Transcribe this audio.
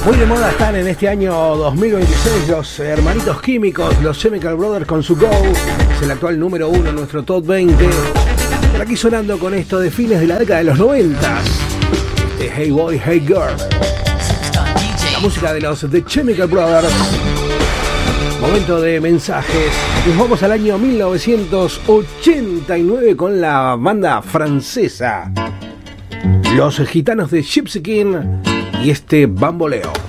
Muy de moda están en este año 2026 los hermanitos químicos, los Chemical Brothers con su Go. Es el actual número 1 en nuestro Top 20. Por aquí sonando con esto de fines de la década de los 90. Hey Boy, Hey Girl. La música de los The Chemical Brothers. Momento de mensajes. Nos vamos al año 1989 con la banda francesa Los Gitanos de Gypsy King y este bamboleo.